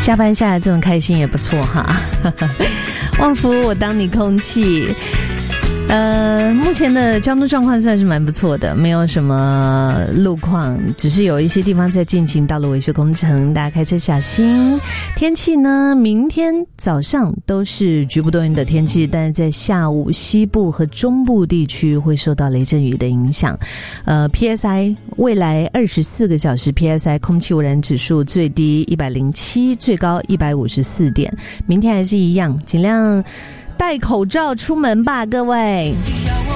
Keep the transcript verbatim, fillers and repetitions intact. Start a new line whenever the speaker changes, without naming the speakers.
下班下来这么开心也不错哈。旺福，我当你空气。呃，目前的交通状况算是蛮不错的，没有什么路况，只是有一些地方在进行道路维修工程，大家开车小心。天气呢，明天早上都是局部多云的天气，但是在下午西部和中部地区会受到雷阵雨的影响。呃 P S I 未来二十四个小时 P S I 空气污染指数最低一百零七，最高一百五十四点。明天还是一样，尽量戴口罩出门吧，各位。